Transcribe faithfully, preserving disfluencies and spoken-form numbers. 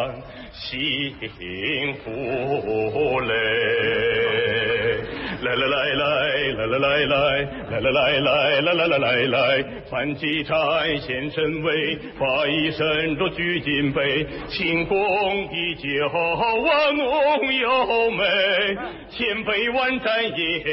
幸福嘞！来来来来来来来来来来来来来来来来，范继禅先生为发一身着举金杯，庆功的酒啊浓又美，千杯万盏也。